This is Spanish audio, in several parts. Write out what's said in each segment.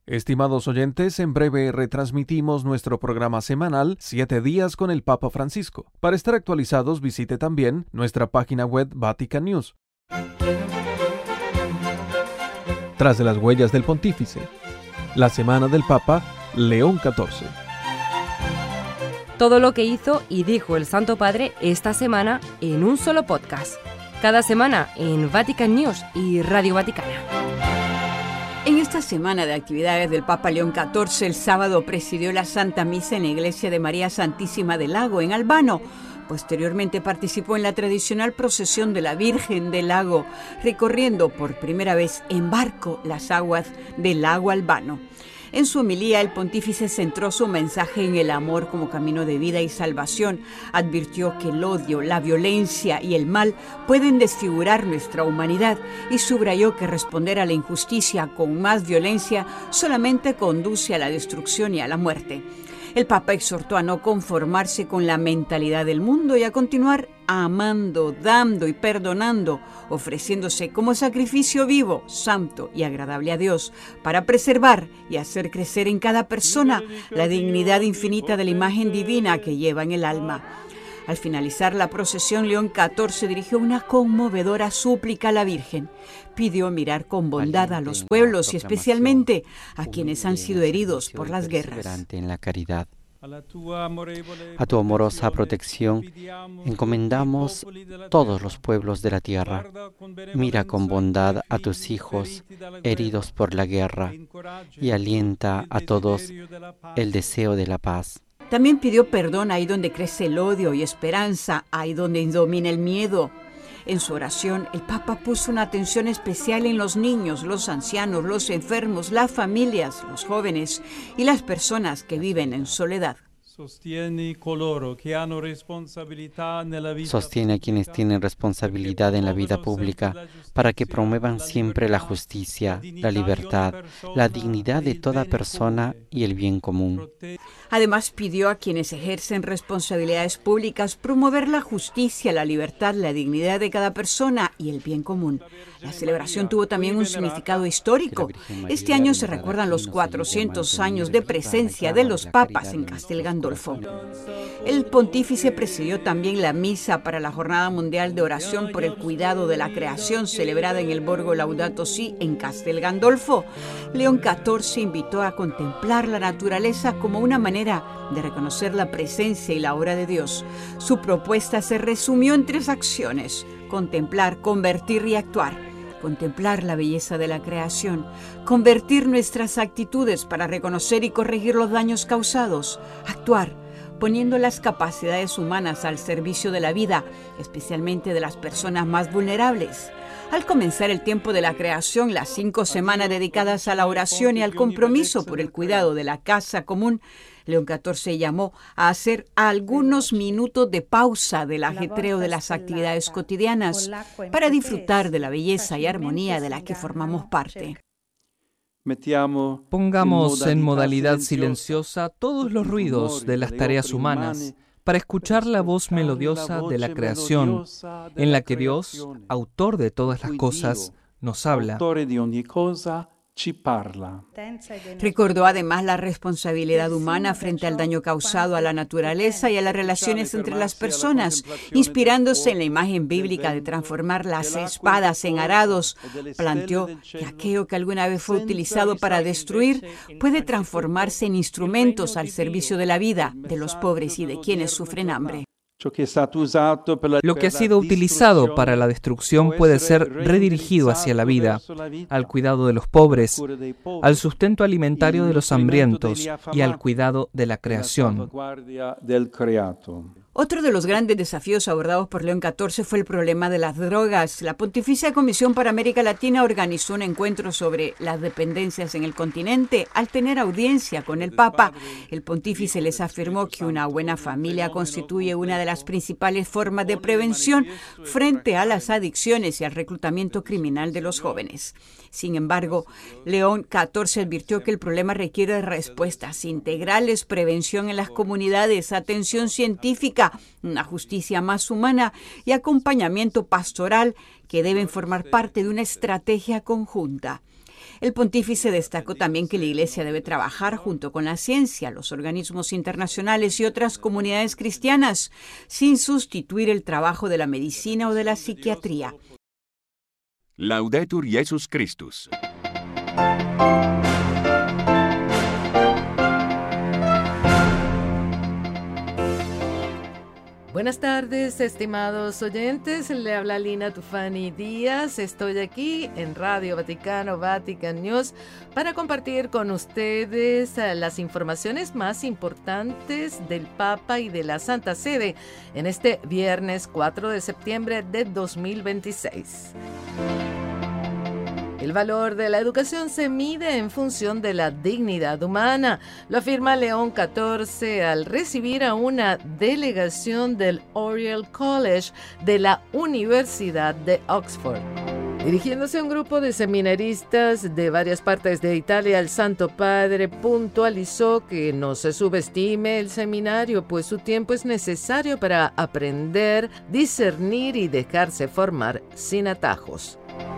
Estimados oyentes, en breve retransmitimos nuestro programa semanal 7 días con el Papa Francisco. Para estar actualizados, visite también nuestra página web Vatican News. Tras de las huellas del Pontífice, la semana del Papa León XIV. Todo lo que hizo y dijo el Santo Padre esta semana en un solo podcast. Cada semana en Vatican News y Radio Vaticana. En esta semana de actividades del Papa León XIV, el sábado presidió la Santa Misa en la Iglesia de María Santísima del Lago, en Albano. Posteriormente participó en la tradicional procesión de la Virgen del Lago, recorriendo por primera vez en barco las aguas del lago Albano. En su homilía, el pontífice centró su mensaje en el amor como camino de vida y salvación. Advirtió que el odio, la violencia y el mal pueden desfigurar nuestra humanidad y subrayó que responder a la injusticia con más violencia solamente conduce a la destrucción y a la muerte. El Papa exhortó a no conformarse con la mentalidad del mundo y a continuar amando, dando y perdonando, ofreciéndose como sacrificio vivo, santo y agradable a Dios, para preservar y hacer crecer en cada persona la dignidad infinita de la imagen divina que lleva en el alma. Al finalizar la procesión, León XIV dirigió una conmovedora súplica a la Virgen. Pidió mirar con bondad a los pueblos y especialmente a quienes han sido heridos por las guerras. En la caridad. A tu amorosa protección encomendamos todos los pueblos de la tierra. Mira con bondad a tus hijos heridos por la guerra y alienta a todos el deseo de la paz. También pidió perdón ahí donde crece el odio y esperanza, ahí donde domina el miedo. En su oración, el Papa puso una atención especial en los niños, los ancianos, los enfermos, las familias, los jóvenes y las personas que viven en soledad. Sostiene a quienes tienen responsabilidad en la vida pública para que promuevan siempre la justicia, la libertad, la dignidad de toda persona y el bien común. Además, pidió a quienes ejercen responsabilidades públicas promover la justicia, la libertad, la dignidad de cada persona y el bien común. La celebración tuvo también un significado histórico. Este año se recuerdan los 400 años de presencia de los papas en Castel Gandolfo. El pontífice presidió también la misa para la Jornada Mundial de Oración por el Cuidado de la Creación, celebrada en el Borgo Laudato Si, en Castel Gandolfo. León XIV invitó a contemplar la naturaleza como una manera de reconocer la presencia y la obra de Dios. Su propuesta se resumió en 3 acciones: contemplar, convertir y actuar. Contemplar la belleza de la creación, convertir nuestras actitudes para reconocer y corregir los daños causados, actuar, poniendo las capacidades humanas al servicio de la vida, especialmente de las personas más vulnerables. Al comenzar el tiempo de la creación, las 5 semanas dedicadas a la oración y al compromiso por el cuidado de la casa común, León XIV llamó a hacer algunos minutos de pausa del ajetreo de las actividades cotidianas para disfrutar de la belleza y armonía de la que formamos parte. Pongamos en modalidad silenciosa todos los ruidos de las tareas humanas para escuchar la voz melodiosa de la creación, en la que Dios, autor de todas las cosas, nos habla. Recordó además la responsabilidad humana frente al daño causado a la naturaleza y a las relaciones entre las personas, inspirándose en la imagen bíblica de transformar las espadas en arados. Planteó que aquello que alguna vez fue utilizado para destruir puede transformarse en instrumentos al servicio de la vida, de los pobres y de quienes sufren hambre. Lo que ha sido utilizado para la destrucción puede ser redirigido hacia la vida, al cuidado de los pobres, al sustento alimentario de los hambrientos y al cuidado de la creación. Otro de los grandes desafíos abordados por León XIV fue el problema de las drogas. La Pontificia Comisión para América Latina organizó un encuentro sobre las dependencias en el continente. Al tener audiencia con el Papa, el pontífice les afirmó que una buena familia constituye una de las principales formas de prevención frente a las adicciones y al reclutamiento criminal de los jóvenes. Sin embargo, León XIV advirtió que el problema requiere respuestas integrales, prevención en las comunidades, atención científica, una justicia más humana y acompañamiento pastoral que deben formar parte de una estrategia conjunta. El pontífice destacó también que la Iglesia debe trabajar junto con la ciencia, los organismos internacionales y otras comunidades cristianas, sin sustituir el trabajo de la medicina o de la psiquiatría. Laudetur Jesus Christus. Buenas tardes, estimados oyentes. Le habla Lina Tufani Díaz. Estoy aquí en Radio Vaticano, Vatican News, para compartir con ustedes las informaciones más importantes del Papa y de la Santa Sede en este viernes 4 de septiembre de 2026. El valor de la educación se mide en función de la dignidad humana, lo afirma León XIV al recibir a una delegación del Oriel College de la Universidad de Oxford. Dirigiéndose a un grupo de seminaristas de varias partes de Italia, el Santo Padre puntualizó que no se subestime el seminario, pues su tiempo es necesario para aprender, discernir y dejarse formar sin atajos.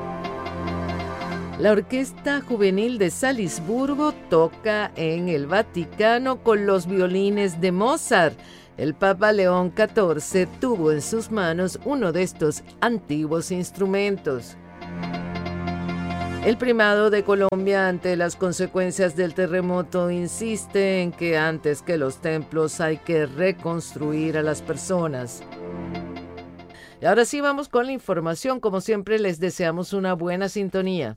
La Orquesta Juvenil de Salisburgo toca en el Vaticano con los violines de Mozart. El Papa León XIV tuvo en sus manos uno de estos antiguos instrumentos. El primado de Colombia ante las consecuencias del terremoto insiste en que antes que los templos hay que reconstruir a las personas. Y ahora sí vamos con la información. Como siempre, les deseamos una buena sintonía.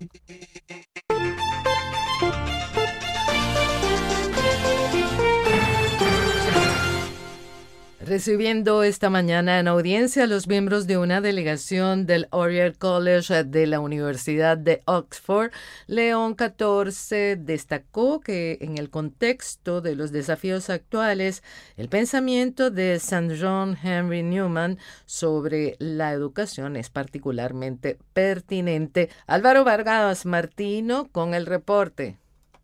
Recibiendo esta mañana en audiencia a los miembros de una delegación del Oriel College de la Universidad de Oxford, León XIV destacó que en el contexto de los desafíos actuales, el pensamiento de St. John Henry Newman sobre la educación es particularmente pertinente. Álvaro Vargas Martino con el reporte.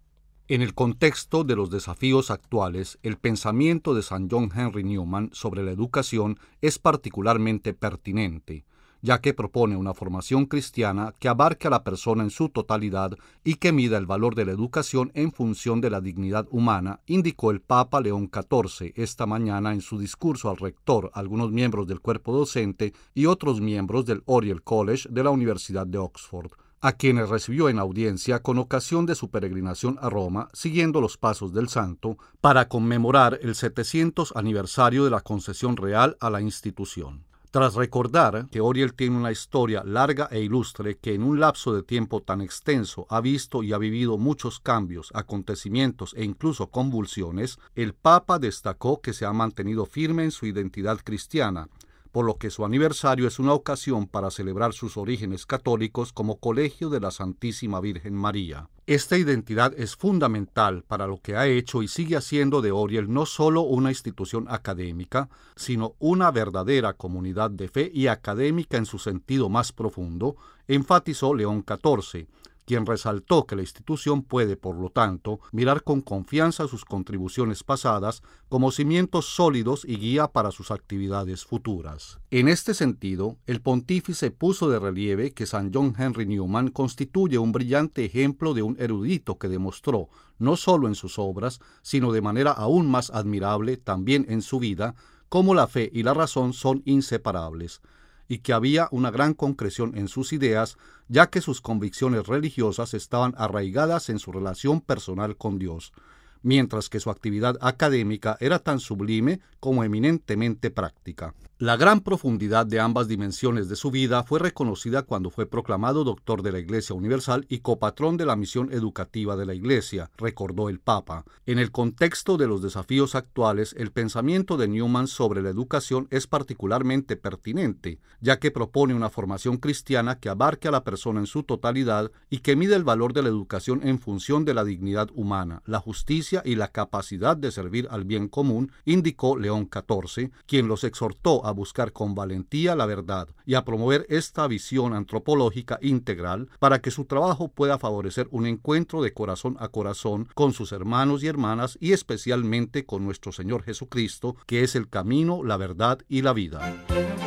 En el contexto de los desafíos actuales, el pensamiento de St. John Henry Newman sobre la educación es particularmente pertinente, ya que propone una formación cristiana que abarque a la persona en su totalidad y que mida el valor de la educación en función de la dignidad humana, indicó el Papa León XIV esta mañana en su discurso al rector, algunos miembros del cuerpo docente y otros miembros del Oriel College de la Universidad de Oxford, a quienes recibió en audiencia con ocasión de su peregrinación a Roma, siguiendo los pasos del santo, para conmemorar el 700 aniversario de la concesión real a la institución. Tras recordar que Oriel tiene una historia larga e ilustre que en un lapso de tiempo tan extenso ha visto y ha vivido muchos cambios, acontecimientos e incluso convulsiones, el Papa destacó que se ha mantenido firme en su identidad cristiana, por lo que su aniversario es una ocasión para celebrar sus orígenes católicos como colegio de la Santísima Virgen María. Esta identidad es fundamental para lo que ha hecho y sigue haciendo de Oriel no solo una institución académica, sino una verdadera comunidad de fe y académica en su sentido más profundo, enfatizó León XIV, quien resaltó que la institución puede, por lo tanto, mirar con confianza sus contribuciones pasadas como cimientos sólidos y guía para sus actividades futuras. En este sentido, el pontífice puso de relieve que St. John Henry Newman constituye un brillante ejemplo de un erudito que demostró, no solo en sus obras, sino de manera aún más admirable también en su vida, cómo la fe y la razón son inseparables, y que había una gran concreción en sus ideas, ya que sus convicciones religiosas estaban arraigadas en su relación personal con Dios, mientras que su actividad académica era tan sublime como eminentemente práctica. La gran profundidad de ambas dimensiones de su vida fue reconocida cuando fue proclamado doctor de la Iglesia Universal y copatrón de la misión educativa de la Iglesia, recordó el Papa. En el contexto de los desafíos actuales, el pensamiento de Newman sobre la educación es particularmente pertinente, ya que propone una formación cristiana que abarque a la persona en su totalidad y que mide el valor de la educación en función de la dignidad humana, la justicia y la capacidad de servir al bien común, indicó León XIV, quien los exhortó a buscar con valentía la verdad y a promover esta visión antropológica integral para que su trabajo pueda favorecer un encuentro de corazón a corazón con sus hermanos y hermanas y especialmente con nuestro Señor Jesucristo, que es el camino, la verdad y la vida.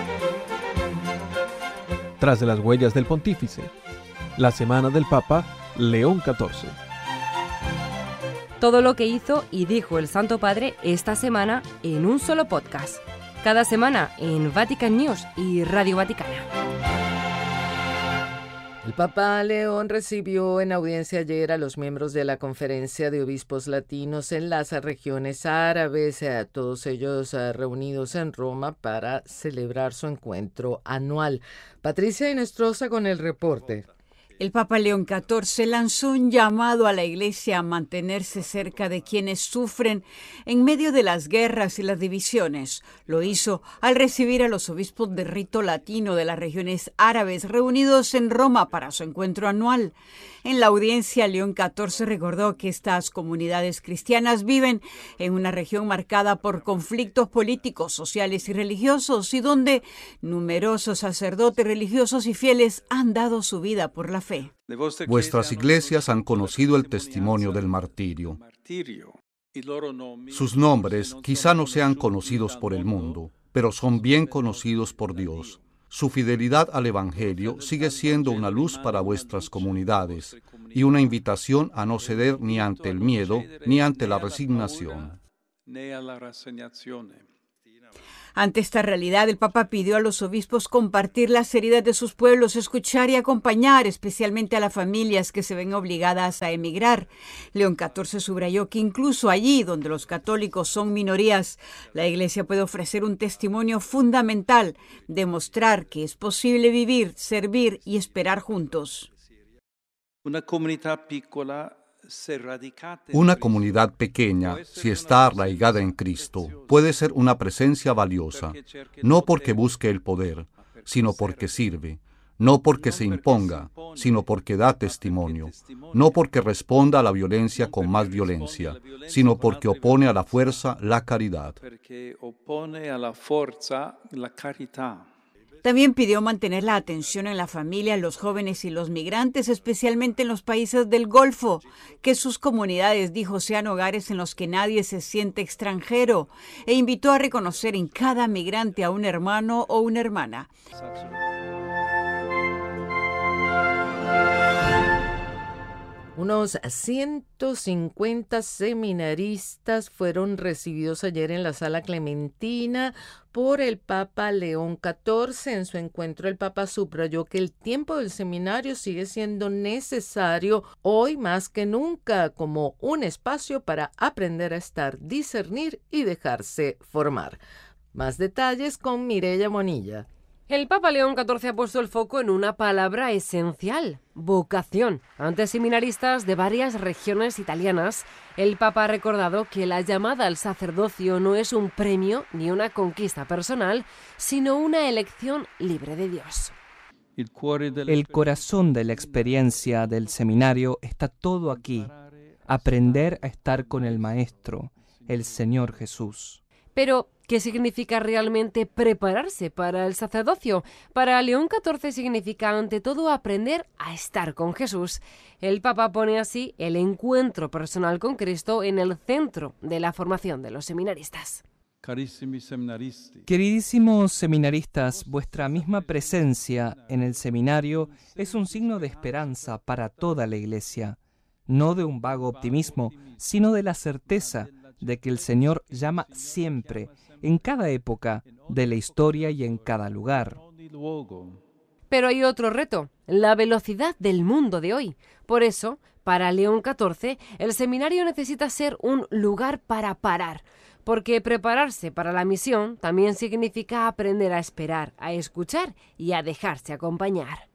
Tras de las huellas del pontífice, la Semana del Papa León XIV. Todo lo que hizo y dijo el Santo Padre esta semana en un solo podcast. Cada semana en Vatican News y Radio Vaticana. El Papa León recibió en audiencia ayer a los miembros de la Conferencia de Obispos Latinos en las regiones árabes, todos ellos reunidos en Roma para celebrar su encuentro anual. Patricia Inestrosa con el reporte. El Papa León XIV lanzó un llamado a la Iglesia a mantenerse cerca de quienes sufren en medio de las guerras y las divisiones. Lo hizo al recibir a los obispos de rito latino de las regiones árabes reunidos en Roma para su encuentro anual. En la audiencia, León XIV recordó que estas comunidades cristianas viven en una región marcada por conflictos políticos, sociales y religiosos, y donde numerosos sacerdotes religiosos y fieles han dado su vida por la fe. Vuestras iglesias han conocido el testimonio del martirio. Sus nombres quizá no sean conocidos por el mundo, pero son bien conocidos por Dios. Su fidelidad al Evangelio sigue siendo una luz para vuestras comunidades y una invitación a no ceder ni ante el miedo ni ante la resignación. Ante esta realidad, el Papa pidió a los obispos compartir las heridas de sus pueblos, escuchar y acompañar, especialmente a las familias que se ven obligadas a emigrar. León XIV subrayó que incluso allí, donde los católicos son minorías, la Iglesia puede ofrecer un testimonio fundamental, demostrar que es posible vivir, servir y esperar juntos. Una comunidad pequeña, si está arraigada en Cristo, puede ser una presencia valiosa, no porque busque el poder, sino porque sirve, no porque se imponga, sino porque da testimonio, no porque responda a la violencia con más violencia, sino porque opone a la fuerza la caridad. También pidió mantener la atención en la familia, los jóvenes y los migrantes, especialmente en los países del Golfo, que sus comunidades, dijo, sean hogares en los que nadie se siente extranjero, e invitó a reconocer en cada migrante a un hermano o una hermana. Unos 150 seminaristas fueron recibidos ayer en la Sala Clementina por el Papa León XIV. En su encuentro, el Papa subrayó que el tiempo del seminario sigue siendo necesario hoy más que nunca como un espacio para aprender a estar, discernir y dejarse formar. Más detalles con Mireya Monilla. El Papa León XIV ha puesto el foco en una palabra esencial: vocación. Ante seminaristas de varias regiones italianas, el Papa ha recordado que la llamada al sacerdocio no es un premio ni una conquista personal, sino una elección libre de Dios. El corazón de la experiencia del seminario está todo aquí: aprender a estar con el Maestro, el Señor Jesús. Pero, ¿qué significa realmente prepararse para el sacerdocio? Para León XIV significa ante todo aprender a estar con Jesús. El Papa pone así el encuentro personal con Cristo en el centro de la formación de los seminaristas. Queridísimos seminaristas, vuestra misma presencia en el seminario es un signo de esperanza para toda la Iglesia, no de un vago optimismo, sino de la certeza de que el Señor llama siempre, en cada época de la historia y en cada lugar. Pero hay otro reto: la velocidad del mundo de hoy. Por eso, para León XIV, el seminario necesita ser un lugar para parar, porque prepararse para la misión también significa aprender a esperar, a escuchar y a dejarse acompañar.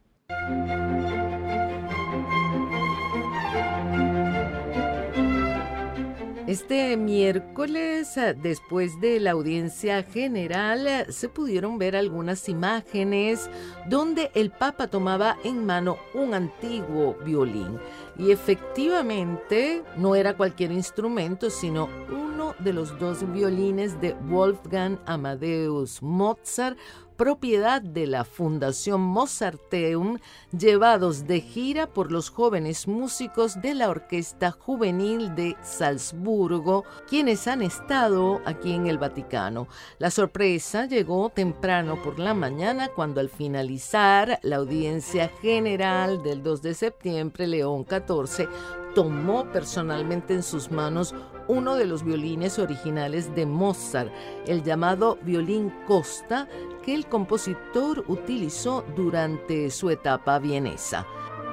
Este miércoles, después de la audiencia general, se pudieron ver algunas imágenes donde el Papa tomaba en mano un antiguo violín. Y efectivamente no era cualquier instrumento, sino uno de los dos violines de Wolfgang Amadeus Mozart, propiedad de la Fundación Mozarteum, llevados de gira por los jóvenes músicos de la Orquesta Juvenil de Salzburgo, quienes han estado aquí en el Vaticano. La sorpresa llegó temprano por la mañana cuando al finalizar la audiencia general del 2 de septiembre, León XIV tomó personalmente en sus manos uno de los violines originales de Mozart, el llamado violín Costa, que el compositor utilizó durante su etapa vienesa.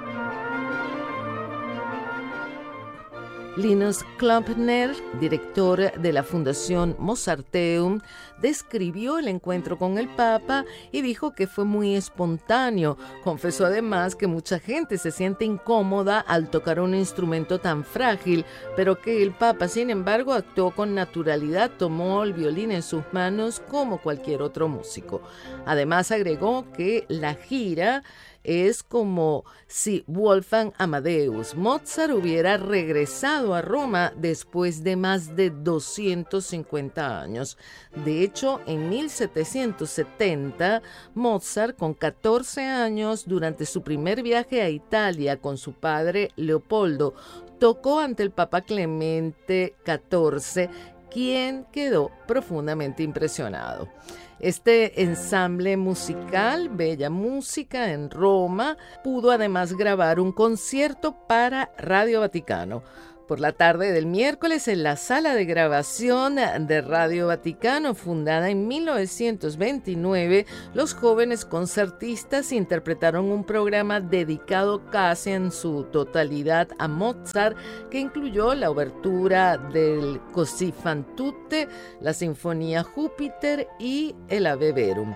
Linus Klumpner, director de la Fundación Mozarteum, describió el encuentro con el Papa y dijo que fue muy espontáneo. Confesó además que mucha gente se siente incómoda al tocar un instrumento tan frágil, pero que el Papa, sin embargo, actuó con naturalidad, tomó el violín en sus manos como cualquier otro músico. Además, agregó que la gira es como si Wolfgang Amadeus Mozart hubiera regresado a Roma después de más de 250 años. De hecho, en 1770, Mozart, con 14 años, durante su primer viaje a Italia con su padre Leopoldo, tocó ante el Papa Clemente XIV, quien quedó profundamente impresionado. Este ensamble musical, Bella Música en Roma, pudo además grabar un concierto para Radio Vaticano. Por la tarde del miércoles, en la sala de grabación de Radio Vaticano, fundada en 1929, los jóvenes concertistas interpretaron un programa dedicado casi en su totalidad a Mozart, que incluyó la obertura del Così fan tutte, la Sinfonía Júpiter y el Ave Verum.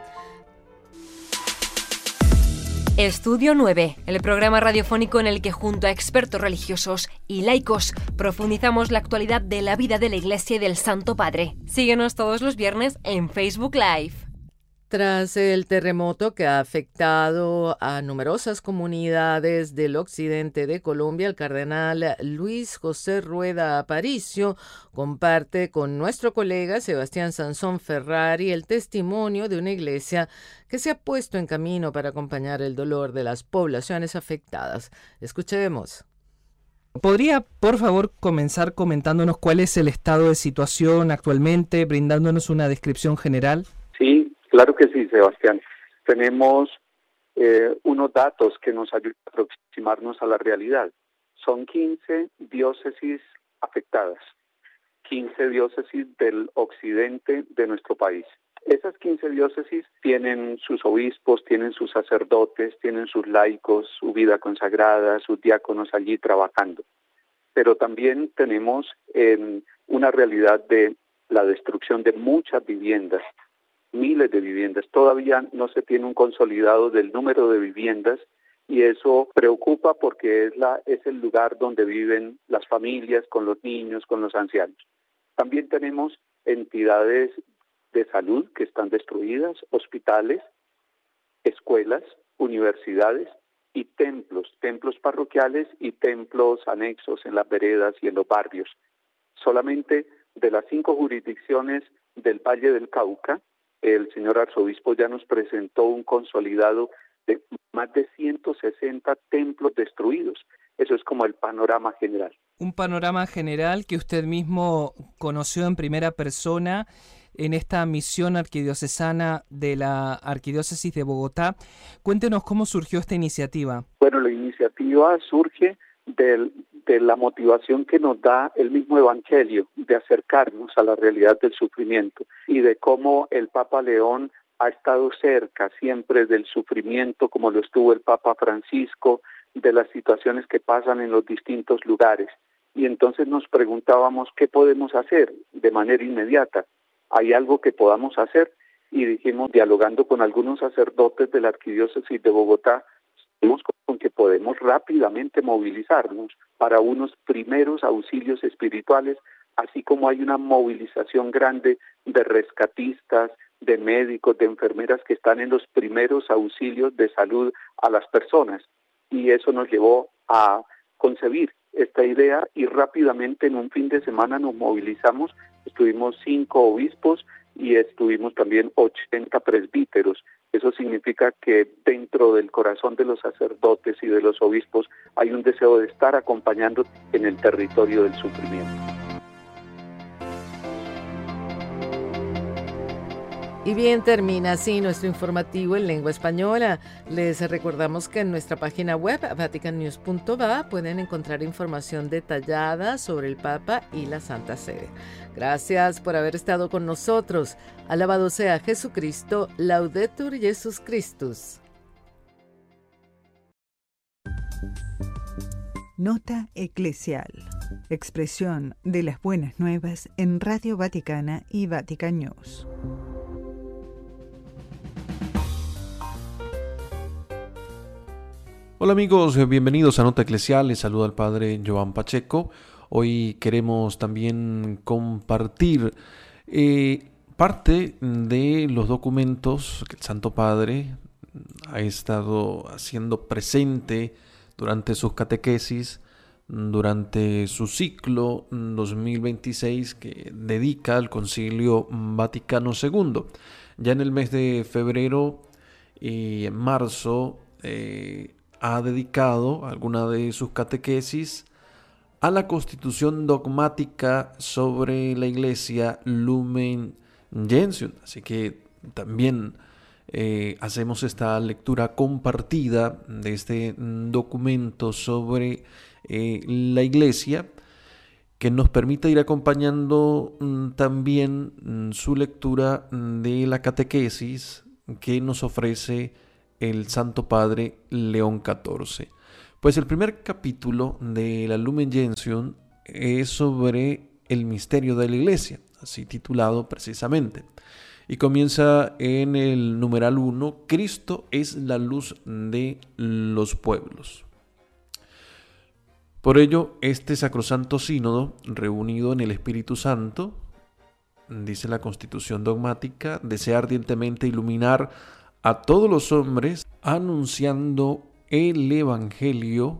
Estudio 9, el programa radiofónico en el que junto a expertos religiosos y laicos profundizamos la actualidad de la vida de la Iglesia y del Santo Padre. Síguenos todos los viernes en Facebook Live. Tras el terremoto que ha afectado a numerosas comunidades del occidente de Colombia, el cardenal Luis José Rueda Aparicio comparte con nuestro colega Sebastián Sansón Ferrari el testimonio de una iglesia que se ha puesto en camino para acompañar el dolor de las poblaciones afectadas. Escuchemos. ¿Podría, por favor, comenzar comentándonos cuál es el estado de situación actualmente, brindándonos una descripción general? Sí. Claro que sí, Sebastián. Tenemos unos datos que nos ayudan a aproximarnos a la realidad. Son 15 diócesis afectadas, 15 diócesis del occidente de nuestro país. Esas 15 diócesis tienen sus obispos, tienen sus sacerdotes, tienen sus laicos, su vida consagrada, sus diáconos allí trabajando. Pero también tenemos una realidad de la destrucción de muchas viviendas, miles de viviendas. Todavía no se tiene un consolidado del número de viviendas y eso preocupa porque es el lugar donde viven las familias con los niños, con los ancianos. También tenemos entidades de salud que están destruidas, hospitales, escuelas, universidades y templos parroquiales y templos anexos en las veredas y en los barrios. Solamente de las 5 jurisdicciones del Valle del Cauca, el señor arzobispo ya nos presentó un consolidado de más de 160 templos destruidos. Eso es como el panorama general. Un panorama general que usted mismo conoció en primera persona en esta misión arquidiocesana de la Arquidiócesis de Bogotá. Cuéntenos cómo surgió esta iniciativa. Bueno, la iniciativa surge de la motivación que nos da el mismo Evangelio de acercarnos a la realidad del sufrimiento y de cómo el Papa León ha estado cerca siempre del sufrimiento, como lo estuvo el Papa Francisco, de las situaciones que pasan en los distintos lugares. Y entonces nos preguntábamos qué podemos hacer de manera inmediata. ¿Hay algo que podamos hacer? Y dijimos, dialogando con algunos sacerdotes de la Arquidiócesis de Bogotá, con que podemos rápidamente movilizarnos para unos primeros auxilios espirituales, así como hay una movilización grande de rescatistas, de médicos, de enfermeras que están en los primeros auxilios de salud a las personas. Y eso nos llevó a concebir esta idea y rápidamente en un fin de semana nos movilizamos. Estuvimos 5 obispos y estuvimos también 80 presbíteros Eso significa que dentro del corazón de los sacerdotes y de los obispos hay un deseo de estar acompañando en el territorio del sufrimiento. Y bien, termina así nuestro informativo en lengua española. Les recordamos que en nuestra página web, vaticannews.va, pueden encontrar información detallada sobre el Papa y la Santa Sede. Gracias por haber estado con nosotros. Alabado sea Jesucristo, Laudetur Jesus Christus. Nota eclesial. Expresión de las buenas nuevas en Radio Vaticana y Vatican News. Hola amigos, bienvenidos a Nota Eclesial. Les saluda el Padre Joan Pacheco. Hoy queremos también compartir parte de los documentos que el Santo Padre ha estado haciendo presente durante sus catequesis, durante su ciclo 2026 que dedica al Concilio Vaticano II. Ya en el mes de febrero y en marzo ha dedicado alguna de sus catequesis a la constitución dogmática sobre la Iglesia Lumen Gentium. Así que también hacemos esta lectura compartida de este documento sobre la Iglesia, que nos permite ir acompañando también su lectura de la catequesis que nos ofrece el Santo Padre León XIV. Pues el primer capítulo de la Lumen Gentium es sobre el misterio de la Iglesia, así titulado precisamente. Y comienza en el numeral 1, Cristo es la luz de los pueblos. Por ello, este sacrosanto sínodo, reunido en el Espíritu Santo, dice la Constitución dogmática, desea ardientemente iluminar a todos los hombres anunciando el Evangelio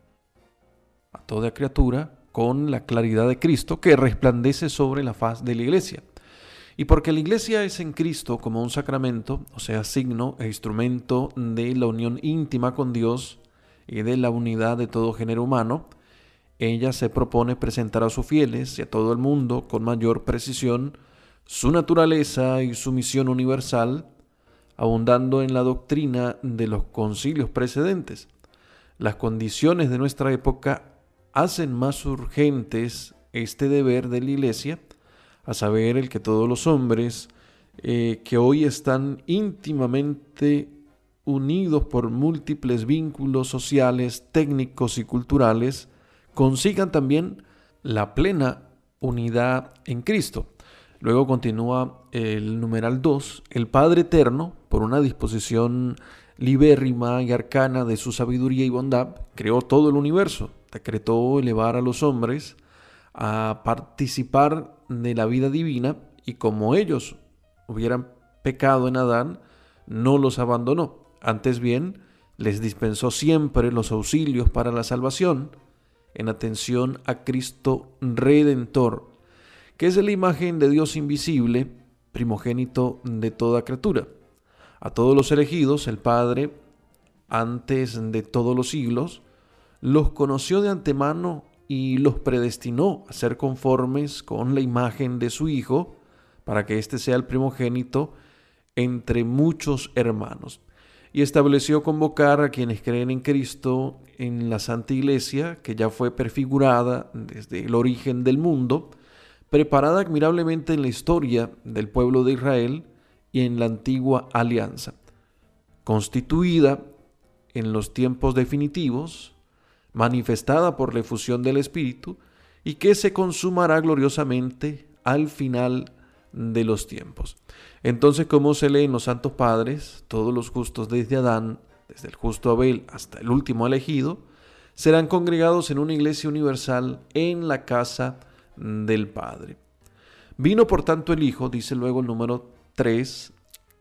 a toda criatura con la claridad de Cristo que resplandece sobre la faz de la Iglesia. Y porque la Iglesia es en Cristo como un sacramento, o sea, signo e instrumento de la unión íntima con Dios y de la unidad de todo género humano, ella se propone presentar a sus fieles y a todo el mundo con mayor precisión su naturaleza y su misión universal, abundando en la doctrina de los concilios precedentes. Las condiciones de nuestra época hacen más urgentes este deber de la Iglesia, a saber, el que todos los hombres que hoy están íntimamente unidos por múltiples vínculos sociales, técnicos y culturales, consigan también la plena unidad en Cristo. Luego continúa el numeral 2, el Padre Eterno, por una disposición libérrima y arcana de su sabiduría y bondad, creó todo el universo, decretó elevar a los hombres a participar de la vida divina y como ellos hubieran pecado en Adán, no los abandonó. Antes bien, les dispensó siempre los auxilios para la salvación en atención a Cristo Redentor, que es la imagen de Dios invisible, primogénito de toda criatura. A todos los elegidos, el Padre, antes de todos los siglos, los conoció de antemano y los predestinó a ser conformes con la imagen de su Hijo, para que éste sea el primogénito entre muchos hermanos. Y estableció convocar a quienes creen en Cristo en la Santa Iglesia, que ya fue prefigurada desde el origen del mundo, preparada admirablemente en la historia del pueblo de Israel y en la antigua alianza, constituida en los tiempos definitivos, manifestada por la efusión del Espíritu y que se consumará gloriosamente al final de los tiempos. Entonces, como se lee en los Santos Padres, todos los justos desde Adán, desde el justo Abel hasta el último elegido, serán congregados en una iglesia universal en la casa del Padre. Vino por tanto el Hijo, dice luego el número 3,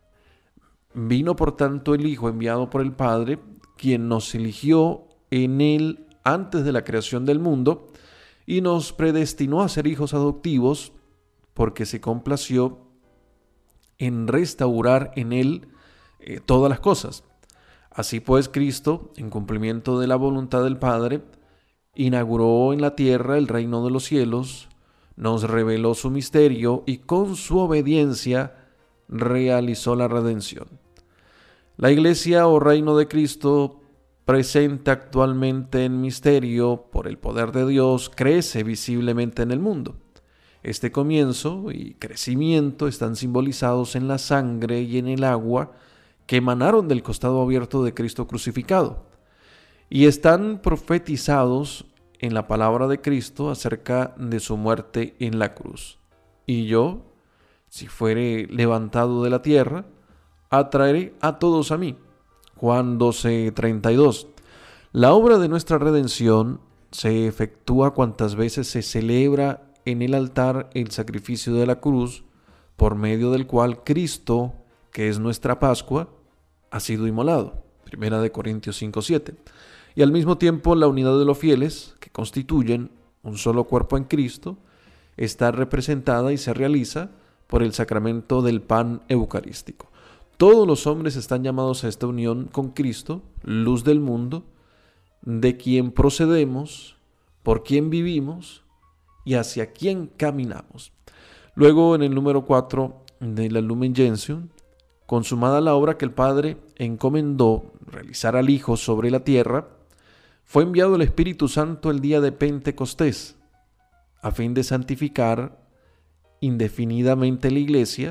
vino por tanto el Hijo enviado por el Padre, quien nos eligió en él antes de la creación del mundo y nos predestinó a ser hijos adoptivos porque se complació en restaurar en él todas las cosas. Así pues, Cristo, en cumplimiento de la voluntad del Padre, inauguró en la tierra el reino de los cielos, nos reveló su misterio y con su obediencia realizó la redención. La Iglesia o reino de Cristo, presente actualmente en misterio por el poder de Dios, crece visiblemente en el mundo. Este comienzo y crecimiento están simbolizados en la sangre y en el agua que emanaron del costado abierto de Cristo crucificado, y están profetizados en la palabra de Cristo acerca de su muerte en la cruz. Y yo, si fuere levantado de la tierra, atraeré a todos a mí. Juan 12:32. La obra de nuestra redención se efectúa cuantas veces se celebra en el altar el sacrificio de la cruz, por medio del cual Cristo, que es nuestra Pascua, ha sido inmolado. 1 Corintios 5:7. Y al mismo tiempo la unidad de los fieles, que constituyen un solo cuerpo en Cristo, está representada y se realiza por el sacramento del pan eucarístico. Todos los hombres están llamados a esta unión con Cristo, luz del mundo, de quien procedemos, por quien vivimos y hacia quien caminamos. Luego, en el número 4 de la Lumen Gentium, consumada la obra que el Padre encomendó realizar al Hijo sobre la tierra, fue enviado el Espíritu Santo el día de Pentecostés, a fin de santificar indefinidamente la Iglesia,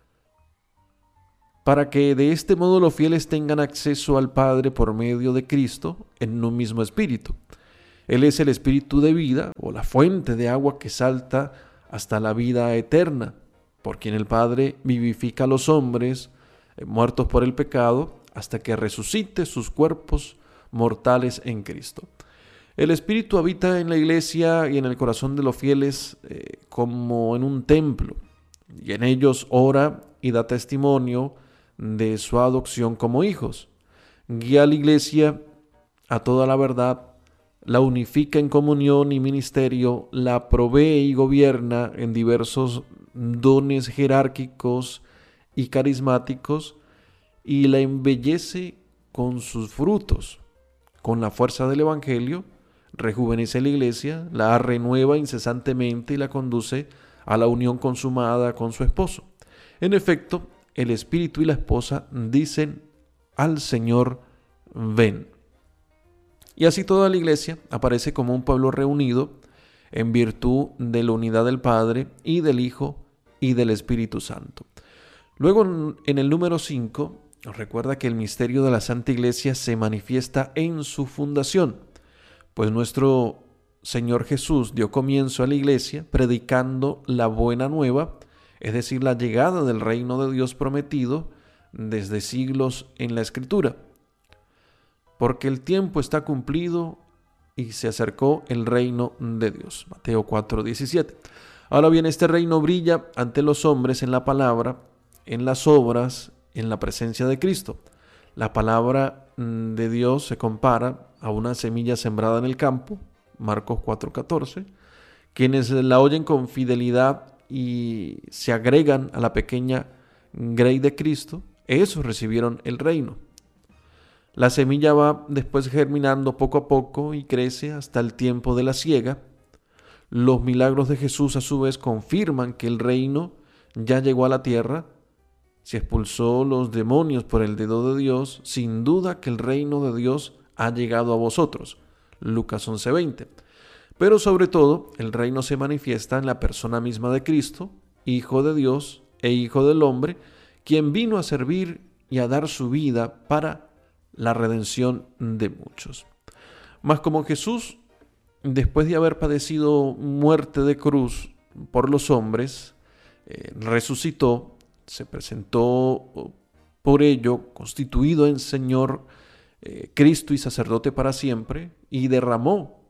para que de este modo los fieles tengan acceso al Padre por medio de Cristo en un mismo Espíritu. Él es el Espíritu de vida, o la fuente de agua que salta hasta la vida eterna, por quien el Padre vivifica a los hombres muertos por el pecado, hasta que resucite sus cuerpos mortales en Cristo. El Espíritu habita en la Iglesia y en el corazón de los fieles como en un templo, y en ellos ora y da testimonio de su adopción como hijos. Guía a la Iglesia a toda la verdad, la unifica en comunión y ministerio, la provee y gobierna en diversos dones jerárquicos y carismáticos, y la embellece con sus frutos. Con la fuerza del Evangelio, rejuvenece la Iglesia, la renueva incesantemente y la conduce a la unión consumada con su esposo. En efecto, el Espíritu y la esposa dicen al Señor: ven. Y así toda la Iglesia aparece como un pueblo reunido en virtud de la unidad del Padre y del Hijo y del Espíritu Santo. Luego, en el número 5, nos recuerda que el misterio de la Santa Iglesia se manifiesta en su fundación, pues nuestro Señor Jesús dio comienzo a la Iglesia predicando la buena nueva, es decir, la llegada del reino de Dios prometido desde siglos en la Escritura. Porque el tiempo está cumplido y se acercó el reino de Dios. Mateo 4:17. Ahora bien, este reino brilla ante los hombres en la palabra, en las obras, en la presencia de Cristo. La palabra de Dios se compara a una semilla sembrada en el campo, Marcos 4:14. Quienes la oyen con fidelidad y se agregan a la pequeña grey de Cristo, esos recibieron el reino. La semilla va después germinando poco a poco y crece hasta el tiempo de la siega. Los milagros de Jesús a su vez confirman que el reino ya llegó a la tierra. Se expulsó los demonios por el dedo de Dios. Sin duda que el reino de Dios ha llegado a vosotros. Lucas 11:20. Pero sobre todo, el reino se manifiesta en la persona misma de Cristo, Hijo de Dios e Hijo del hombre, quien vino a servir y a dar su vida para la redención de muchos. Mas como Jesús, después de haber padecido muerte de cruz por los hombres, resucitó, se presentó por ello constituido en Señor, Cristo y sacerdote para siempre, y derramó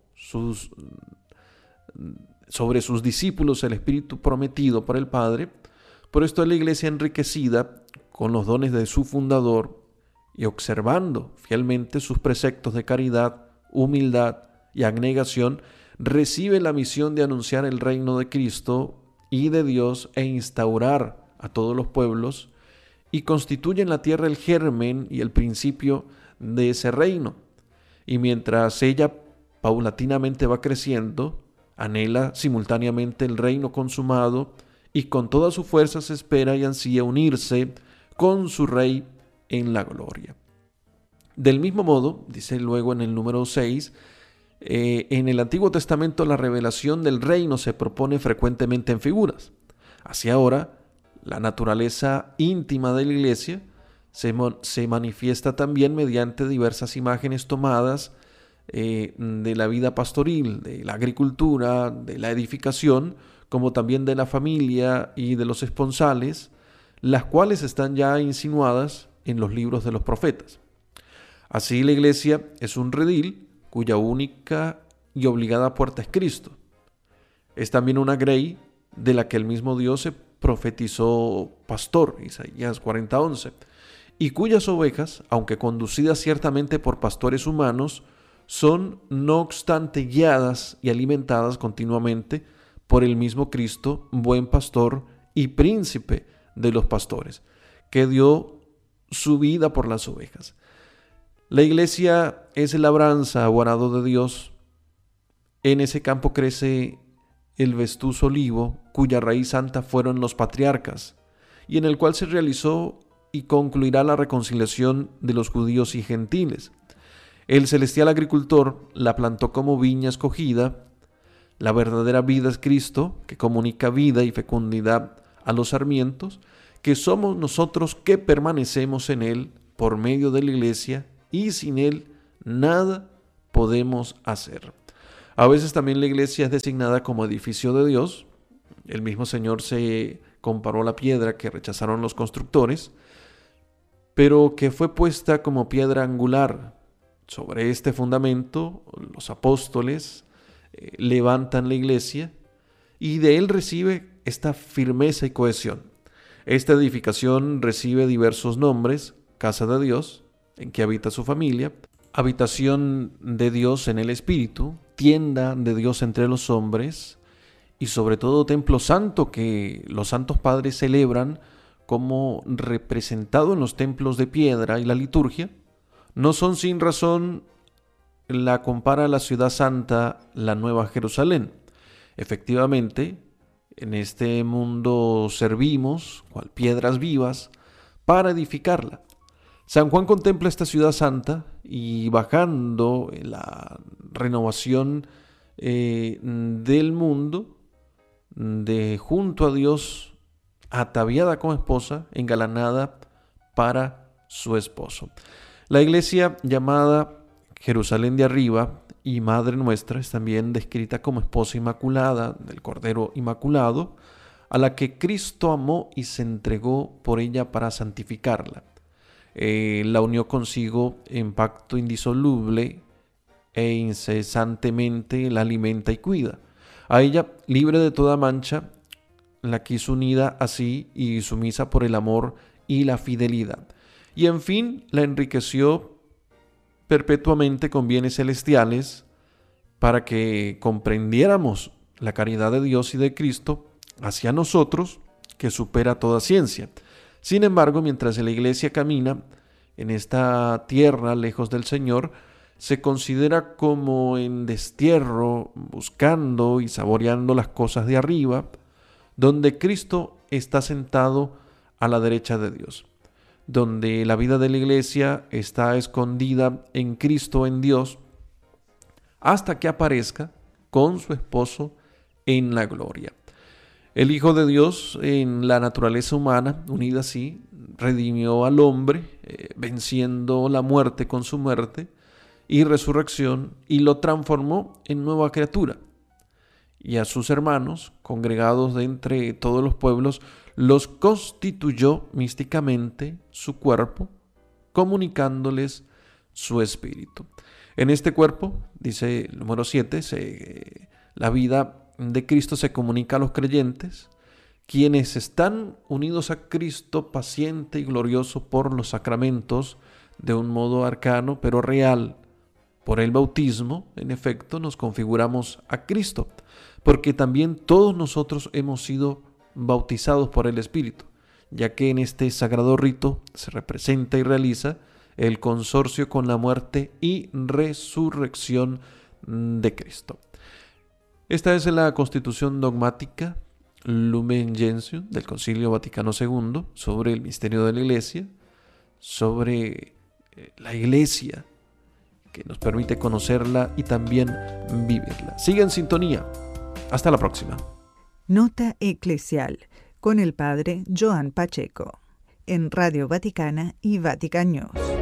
sobre sus discípulos el Espíritu prometido por el Padre. Por esto la Iglesia, enriquecida con los dones de su fundador y observando fielmente sus preceptos de caridad, humildad y abnegación, recibe la misión de anunciar el reino de Cristo y de Dios e instaurar a todos los pueblos y constituye en la tierra el germen y el principio de ese reino. Y mientras ella paulatinamente va creciendo, anhela simultáneamente el reino consumado y con todas sus fuerzas espera y ansía unirse con su rey en la gloria. Del mismo modo, dice luego en el número 6, en el Antiguo Testamento la revelación del reino se propone frecuentemente en figuras. Así ahora, la naturaleza íntima de la Iglesia se manifiesta también mediante diversas imágenes tomadas de la vida pastoril, de la agricultura, de la edificación, como también de la familia y de los esponsales, las cuales están ya insinuadas en los libros de los profetas. Así la Iglesia es un redil cuya única y obligada puerta es Cristo. Es también una grey de la que el mismo Dios se profetizó pastor, Isaías 40:11, y cuyas ovejas, aunque conducidas ciertamente por pastores humanos, son no obstante guiadas y alimentadas continuamente por el mismo Cristo, buen pastor y príncipe de los pastores, que dio su vida por las ovejas. La Iglesia es labranza o arado de Dios. En ese campo crece el vestusto olivo, cuya raíz santa fueron los patriarcas, y en el cual se realizó y concluirá la reconciliación de los judíos y gentiles. El celestial agricultor la plantó como viña escogida. La verdadera vida es Cristo, que comunica vida y fecundidad a los sarmientos, que somos nosotros que permanecemos en Él por medio de la Iglesia, y sin Él nada podemos hacer. A veces también la Iglesia es designada como edificio de Dios. El mismo Señor se comparó a la piedra que rechazaron los constructores, pero que fue puesta como piedra angular. Sobre este fundamento, los apóstoles levantan la Iglesia y de él recibe esta firmeza y cohesión. Esta edificación recibe diversos nombres: casa de Dios, en que habita su familia; habitación de Dios en el Espíritu; tienda de Dios entre los hombres; y sobre todo templo santo, que los santos padres celebran como representado en los templos de piedra y la liturgia. No son sin razón la compara a la ciudad santa, la Nueva Jerusalén. Efectivamente, en este mundo servimos, cual piedras vivas, para edificarla. San Juan contempla esta ciudad santa y, bajando en la renovación del mundo, de junto a Dios, ataviada como esposa, engalanada para su esposo. La Iglesia, llamada Jerusalén de arriba y Madre nuestra, es también descrita como esposa inmaculada del Cordero Inmaculado, a la que Cristo amó y se entregó por ella para santificarla. La unió consigo en pacto indisoluble e incesantemente la alimenta y cuida. A ella, libre de toda mancha, la quiso unida así y sumisa por el amor y la fidelidad. Y en fin, la enriqueció perpetuamente con bienes celestiales para que comprendiéramos la caridad de Dios y de Cristo hacia nosotros, que supera toda ciencia. Sin embargo, mientras la Iglesia camina en esta tierra lejos del Señor, se considera como en destierro, buscando y saboreando las cosas de arriba, donde Cristo está sentado a la derecha de Dios, donde la vida de la Iglesia está escondida en Cristo, en Dios, hasta que aparezca con su esposo en la gloria. El Hijo de Dios, en la naturaleza humana, unida así, redimió al hombre, venciendo la muerte con su muerte y resurrección, y lo transformó en nueva criatura. Y a sus hermanos, congregados de entre todos los pueblos, los constituyó místicamente su cuerpo, comunicándoles su espíritu. En este cuerpo, dice el número 7, la vida de Cristo se comunica a los creyentes, quienes están unidos a Cristo paciente y glorioso por los sacramentos, de un modo arcano pero real. Por el bautismo, en efecto, nos configuramos a Cristo, porque también todos nosotros hemos sido bautizados por el Espíritu, ya que en este sagrado rito se representa y realiza el consorcio con la muerte y resurrección de Cristo. Esta es la Constitución dogmática Lumen Gentium del Concilio Vaticano II sobre el misterio de la Iglesia, sobre la Iglesia, que nos permite conocerla y también vivirla. Sigue en sintonía. Hasta la próxima. Nota eclesial con el padre Joan Pacheco en Radio Vaticana y Vatican News.